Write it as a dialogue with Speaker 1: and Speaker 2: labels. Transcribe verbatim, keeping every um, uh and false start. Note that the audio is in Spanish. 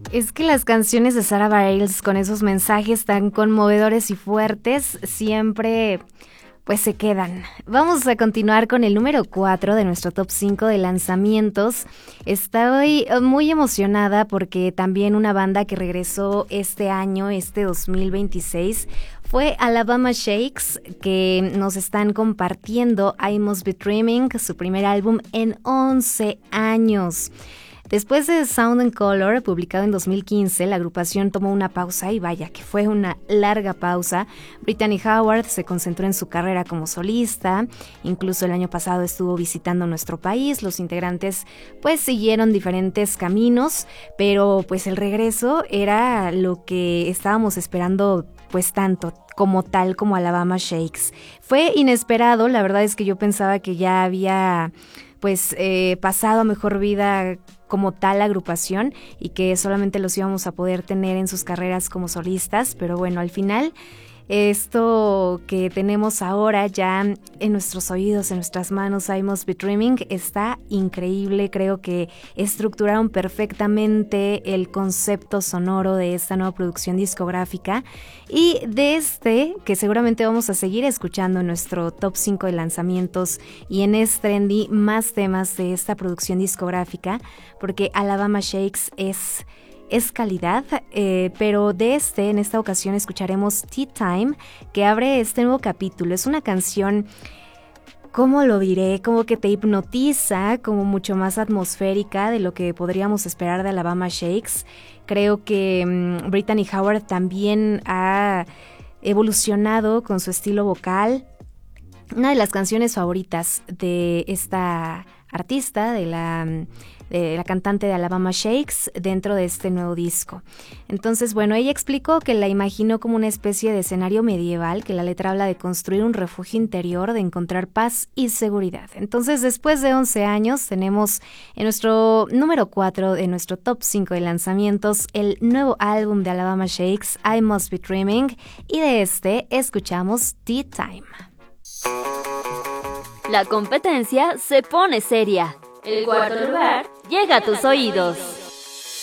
Speaker 1: Es que las canciones de Sarah Bareilles con esos mensajes tan conmovedores y fuertes siempre pues se quedan. Vamos a continuar con el número cuatro de nuestro top cinco de lanzamientos. Estoy muy emocionada porque también una banda que regresó este año, este dos mil veintiséis, fue Alabama Shakes, que nos están compartiendo I Must Be Dreaming, su primer álbum en once años. Después de Sound and Color, publicado en dos mil quince, la agrupación tomó una pausa y vaya que fue una larga pausa. Brittany Howard se concentró en su carrera como solista, incluso el año pasado estuvo visitando nuestro país. Los integrantes pues siguieron diferentes caminos, pero pues el regreso era lo que estábamos esperando pues tanto como tal como Alabama Shakes. Fue inesperado, la verdad es que yo pensaba que ya había pues eh, pasado a mejor vida como tal agrupación y que solamente los íbamos a poder tener en sus carreras como solistas, pero bueno, al final esto que tenemos ahora ya en nuestros oídos, en nuestras manos, I Must Be Dreaming, está increíble. Creo que estructuraron perfectamente el concepto sonoro de esta nueva producción discográfica y de este que seguramente vamos a seguir escuchando en nuestro top cinco de lanzamientos y en Es Trendy más temas de esta producción discográfica, porque Alabama Shakes es... es calidad, eh, pero de este, en esta ocasión escucharemos Tea Time, que abre este nuevo capítulo. Es una canción, ¿cómo lo diré? Como que te hipnotiza, como mucho más atmosférica de lo que podríamos esperar de Alabama Shakes. Creo que um, Brittany Howard también ha evolucionado con su estilo vocal. Una de las canciones favoritas de esta artista, de la... de la cantante de Alabama Shakes, dentro de este nuevo disco. Entonces, bueno, ella explicó que la imaginó como una especie de escenario medieval, que la letra habla de construir un refugio interior, de encontrar paz y seguridad. Entonces, después de once años, tenemos en nuestro número cuatro de nuestro top cinco de lanzamientos el nuevo álbum de Alabama Shakes, I Must Be Dreaming, y de este escuchamos Tea Time.
Speaker 2: La competencia se pone seria. El cuarto lugar llega a tus oídos.